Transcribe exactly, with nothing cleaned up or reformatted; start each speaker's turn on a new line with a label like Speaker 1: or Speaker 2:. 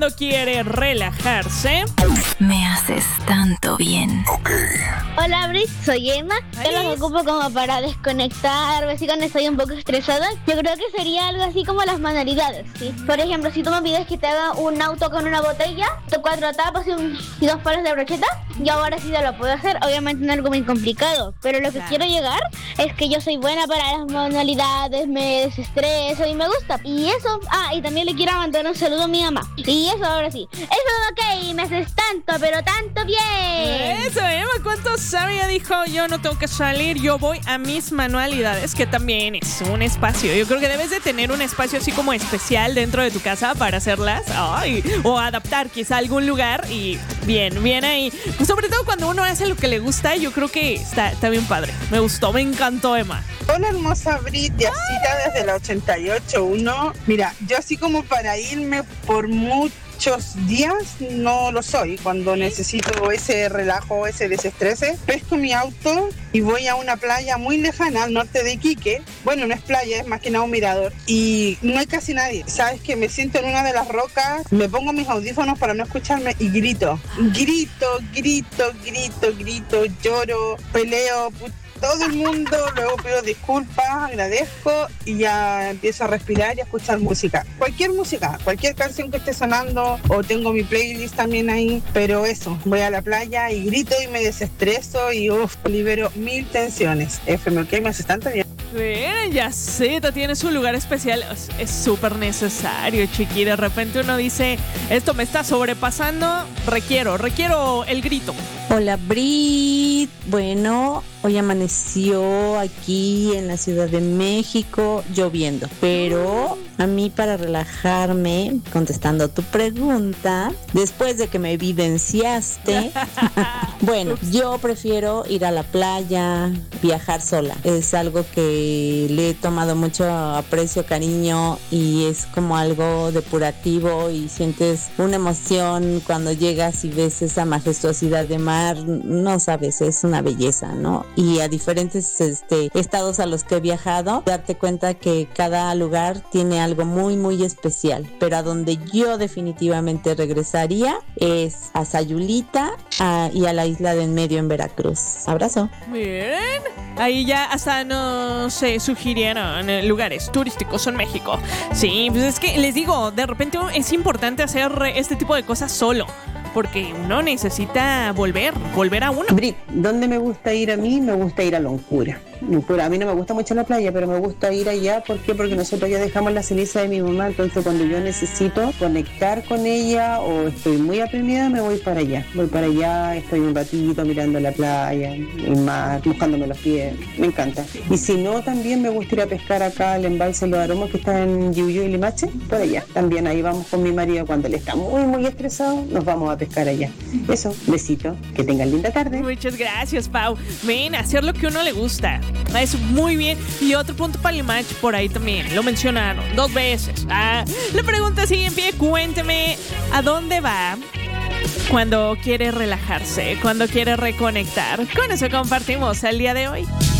Speaker 1: cuando quiere relajarse.
Speaker 2: Me haces tanto bien.
Speaker 3: Ok.
Speaker 4: Hola Brit, soy Emma. Yo
Speaker 1: Alice.
Speaker 4: los ocupo como para desconectar, así cuando estoy un poco estresada. Yo creo que sería algo así como las manualidades, ¿sí? Por ejemplo, si tú me pides que te haga un auto con una botella, de cuatro tapas y, un, y dos palos de brocheta, yo ahora sí te lo puedo hacer. Obviamente no es algo muy complicado, pero lo que
Speaker 1: Claro.
Speaker 4: quiero llegar es que yo soy buena para las manualidades, me desestreso y me gusta. Y eso, ah, y también le quiero mandar un saludo a mi mamá. Y eso ahora sí. Eso ok, me haces tanto, pero tanto bien.
Speaker 1: Eso, Emma, ¿cuánto sabe? Ya dijo, yo no tengo que salir, yo voy a mis manualidades, que también es un espacio. Yo creo que debes de tener un espacio así como especial dentro de tu casa para hacerlas. Ay, o adaptar quizá a algún lugar y bien, bien ahí. Pues sobre todo cuando uno hace lo que le gusta, yo creo que está, está bien padre. Me gustó, me encantó, Emma.
Speaker 5: Hola hermosa Brit, Yacita desde la ochenta y ocho punto uno. Mira, yo así como para irme por muchos días no lo soy. Cuando necesito ese relajo, ese desestrese, pesco mi auto y voy a una playa muy lejana al norte de Iquique. Bueno, no es playa, es más que nada un mirador. Y no hay casi nadie. Sabes que me siento en una de las rocas, me pongo mis audífonos para no escucharme y grito. Grito, grito, grito, grito, lloro, peleo, puta. Todo el mundo, luego pido disculpas, agradezco y ya empiezo a respirar y a escuchar música. Cualquier música, cualquier canción que esté sonando o tengo mi playlist también ahí, pero eso, voy a la playa y grito y me desestreso y uff, libero mil tensiones. F M K me hace tanto bien.
Speaker 1: Bien, Yacita tiene su lugar especial. Es- Es súper necesario, chiqui. De repente uno dice, esto me está sobrepasando, requiero, requiero el grito.
Speaker 6: Hola Brit, bueno, hoy amaneció aquí en la Ciudad de México lloviendo, pero a mí para relajarme, contestando tu pregunta, después de que me evidenciaste, bueno, yo prefiero ir a la playa, viajar sola, es algo que le he tomado mucho aprecio, cariño y es como algo depurativo y sientes una emoción cuando llegas y ves esa majestuosidad de mar, no sabes, es una belleza, ¿no? Y a diferentes este, estados a los que he viajado, darte cuenta que cada lugar tiene algo muy, muy especial, pero a donde yo definitivamente regresaría es a Sayulita a- y a la isla de En Medio en Veracruz. Abrazo.
Speaker 1: Bien. Ahí ya hasta nos se sugirieron eh, lugares turísticos en México. Sí, pues es que les digo, de repente es importante hacer este tipo de cosas solo. Porque uno necesita volver, volver a uno.
Speaker 7: Brit, ¿dónde me gusta ir a mí? Me gusta ir a Loncura. Loncura. A mí no me gusta mucho la playa, pero me gusta ir allá. ¿Por qué? Porque nosotros ya dejamos la ceniza de mi mamá, entonces cuando yo necesito conectar con ella o estoy muy aprendida, me voy para allá. Voy para allá, estoy un ratito mirando la playa, el mar, buscándome los pies. Me encanta. Y si no, también me gusta ir a pescar acá al embalse Los Aromos, que está en Yiuyú y Limache, por allá. También ahí vamos con mi marido cuando él está muy, muy estresado, nos vamos a pescar allá. Eso, besito, que tengan linda tarde.
Speaker 1: Muchas gracias, Pau. Ven, hacer lo que uno le gusta. Eso, muy bien. Y otro punto para el match por ahí también. Lo mencionaron dos veces. Ah, la pregunta sigue en pie. Cuénteme, ¿a dónde va cuando quiere relajarse? Cuando quiere reconectar. Con eso compartimos el día de hoy.